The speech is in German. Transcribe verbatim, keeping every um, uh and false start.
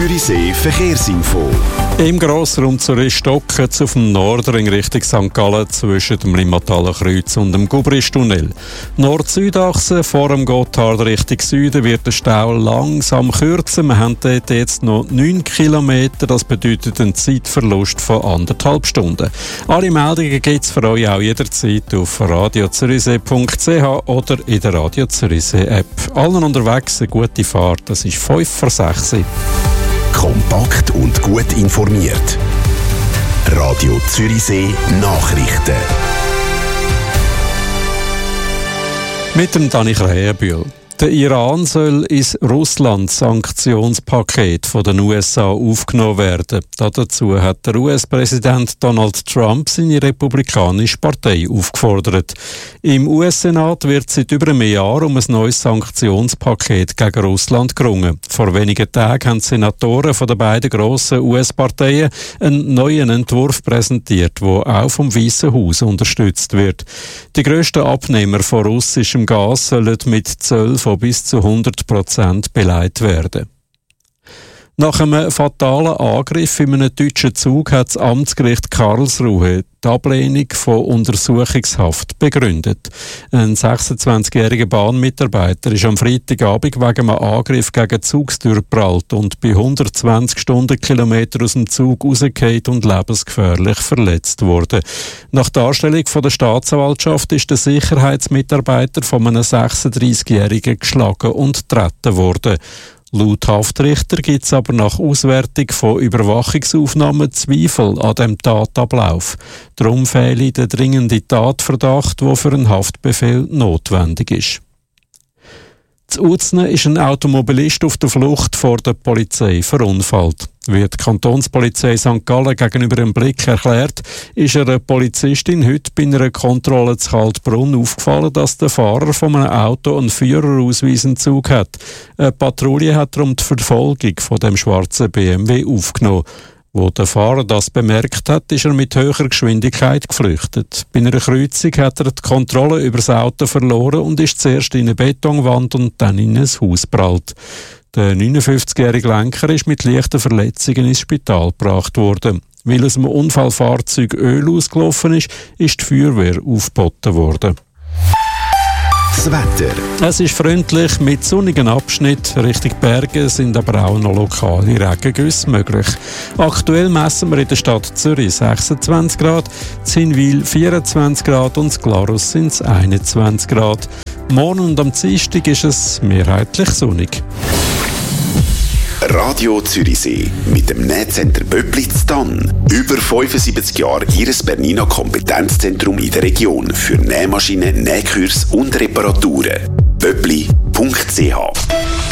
Zürichsee Verkehrsinfo. Im Grossraum Zürich stocken auf dem Nordring Richtung Sankt Gallen zwischen dem Limmathaler Kreuz und dem Gubristunnel. Nord-Süd-Achse vor dem Gotthard Richtung Süden wird der Stau langsam kürzen. Wir haben dort jetzt noch neun Kilometer. Das bedeutet einen Zeitverlust von anderthalb Stunden. Alle Meldungen gibt es für euch auch jederzeit auf radio zürichsee punkt c h oder in der Radio Zürichsee App. Allen unterwegs eine gute Fahrt. Das ist fünf vor sechs. Kompakt und gut informiert. Radio Zürichsee Nachrichten. Mit dem Dani Krähenbühl. Der Iran soll ins Russland-Sanktionspaket von den U S A aufgenommen werden. Dazu hat der U S-Präsident Donald Trump seine republikanische Partei aufgefordert. Im U S-Senat wird seit über einem Jahr um ein neues Sanktionspaket gegen Russland gerungen. Vor wenigen Tagen haben die Senatoren von den beiden grossen U S-Parteien einen neuen Entwurf präsentiert, der auch vom Weißen Haus unterstützt wird. Die grössten Abnehmer von russischem Gas sollen mit Zölle von bis zu hundert Prozent beleidigt werden. Nach einem fatalen Angriff in einem deutschen Zug hat das Amtsgericht Karlsruhe die Ablehnung von Untersuchungshaft begründet. Ein sechsundzwanzigjähriger Bahnmitarbeiter ist am Freitagabend wegen einem Angriff gegen die Zugstür geprallt und bei hundertzwanzig Stundenkilometer aus dem Zug rausgefallen und lebensgefährlich verletzt worden. Nach Darstellung von der Staatsanwaltschaft ist der Sicherheitsmitarbeiter von einem sechsunddreißigjährigen geschlagen und getreten worden. Laut Haftrichter gibt es aber nach Auswertung von Überwachungsaufnahmen Zweifel an dem Tatablauf. Darum fehle der dringende Tatverdacht, der für einen Haftbefehl notwendig ist. In Uzne ist ein Automobilist auf der Flucht vor der Polizei verunfallt. Wie die Kantonspolizei Sankt Gallen gegenüber dem Blick erklärt, ist einer Polizistin heute bei einer Kontrolle zu Kaltbrunn aufgefallen, dass der Fahrer von einem Auto einen Führerausweis im Zug hat. Eine Patrouille hat darum die Verfolgung von dem schwarzen B M W aufgenommen. Wo der Fahrer das bemerkt hat, ist er mit höherer Geschwindigkeit geflüchtet. Bei einer Kreuzung hat er die Kontrolle über das Auto verloren und ist zuerst in eine Betonwand und dann in ein Haus geprallt. Der neunundfünfzigjährige Lenker ist mit leichten Verletzungen ins Spital gebracht worden. Weil aus dem Unfallfahrzeug Öl ausgelaufen ist, ist die Feuerwehr aufgeboten worden. Das Wetter. Es ist freundlich mit sonnigen Abschnitt. Richtung Berge sind aber auch noch lokale Regengüsse möglich. Aktuell messen wir in der Stadt Zürich sechsundzwanzig Grad, Zinwil vierundzwanzig Grad und in Glarus sind es einundzwanzig Grad. Morgen und am Dienstag ist es mehrheitlich sonnig. Radio Zürichsee mit dem Nähcenter Böppli Ztann. Über fünfundsiebzig Jahre Ihres Bernina Kompetenzzentrum in der Region für Nähmaschinen, Nähkurs und Reparaturen. böppli punkt c h